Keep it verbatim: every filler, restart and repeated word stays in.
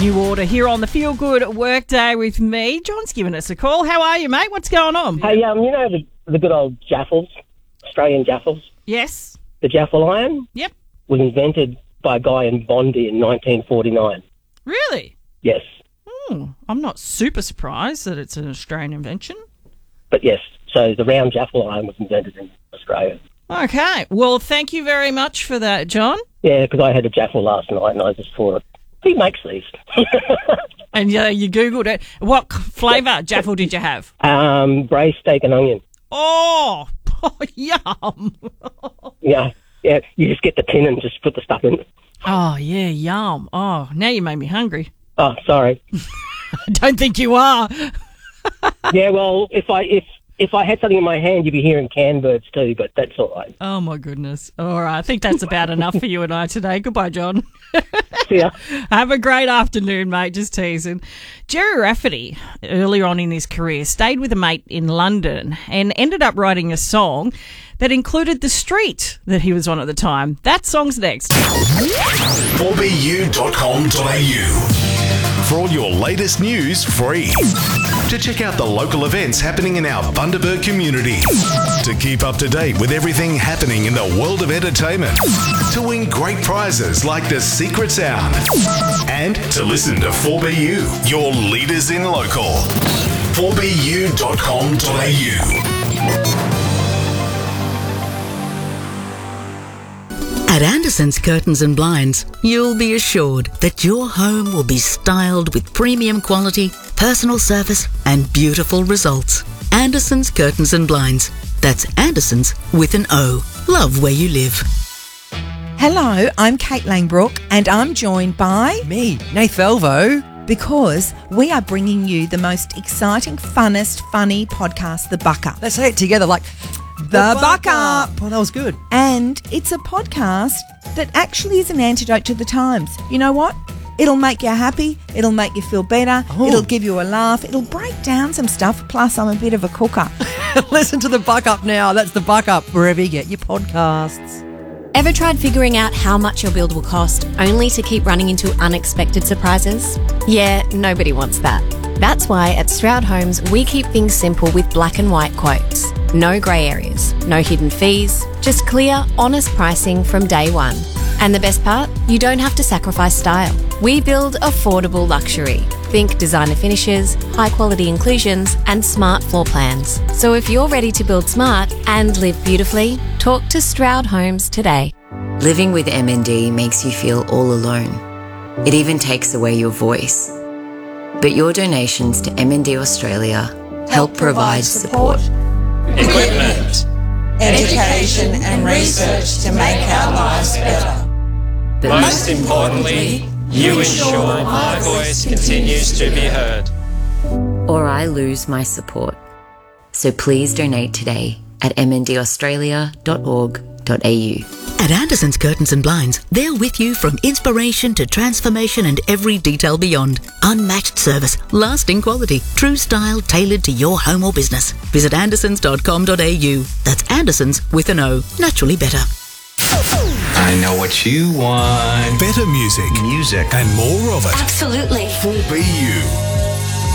New Order here on the Feel Good Workday with me. John's given us a call. How are you, mate? What's going on? Hey, um, you know the, the good old Jaffles, Australian Jaffles? Yes. The Jaffle iron? Yep. Was invented by a guy in Bondi in nineteen forty-nine. Really? Yes. Hmm. I'm not super surprised that it's an Australian invention. But yes, so the round Jaffle iron was invented in Australia. Okay. Well, thank you very much for that, John. Yeah, because I had a Jaffle last night and I just thought, who makes these? And uh, you Googled it. What flavour Jaffle did you have? um, braised steak and onion. Oh, oh yum. Yeah, yeah. You just get the tin and just put the stuff in. Oh, yeah, yum. Oh, now you made me hungry. Oh, sorry. I don't think you are. Yeah, well, if I if if I had something in my hand, you'd be hearing canned birds too, but that's all right. Oh, my goodness. All right, I think that's about enough for you and I today. Goodbye, John. See ya. Have a great afternoon, mate. Just teasing. Jerry Rafferty, earlier on in his career, stayed with a mate in London and ended up writing a song that included the street that he was on at the time. That song's next. four b u dot com dot a u for all your latest news free. To check out the local events happening in our Bundaberg community. To keep up to date with everything happening in the world of entertainment. To win great prizes like the Secret Sound. And to listen to four B U, your leaders in local. four b u dot com dot a u. At Anderson's Curtains and Blinds, you'll be assured that your home will be styled with premium quality, personal service and beautiful results. Anderson's Curtains and Blinds. That's Anderson's with an O. Love where you live. Hello, I'm Kate Langbrook and I'm joined by... Me, Nath Velvo. Because we are bringing you the most exciting, funnest, funny podcast, The Buck Up. Let's say it together like... The, the Buck Up. Well, that was good. And it's a podcast that actually is an antidote to the times. You know what? It'll make you happy. It'll make you feel better. Oh. It'll give you a laugh. It'll break down some stuff. Plus, I'm a bit of a cooker. Listen to The Buck Up now. That's The Buck Up, wherever you get your podcasts. Ever tried figuring out how much your build will cost only to keep running into unexpected surprises? Yeah, nobody wants that. That's why at Stroud Homes, we keep things simple with black and white quotes. No grey areas, no hidden fees, just clear, honest pricing from day one. And the best part? You don't have to sacrifice style. We build affordable luxury. Think designer finishes, high quality inclusions, and smart floor plans. So if you're ready to build smart and live beautifully, talk to Stroud Homes today. Living with M N D makes you feel all alone. It even takes away your voice. But your donations to M N D Australia help, help provide support. Equipment, education and research to make our lives better. But most importantly, you ensure my voice continues to be heard. Or I lose my support. So please donate today at m n d australia dot org dot a u. At Anderson's Curtains and Blinds, they're with you from inspiration to transformation and every detail beyond. Unmatched service, lasting quality, true style tailored to your home or business. Visit andersons dot com dot a u. That's Anderson's with an O. Naturally better. I know what you want. Better music. Music. And more of it. Absolutely. four B U.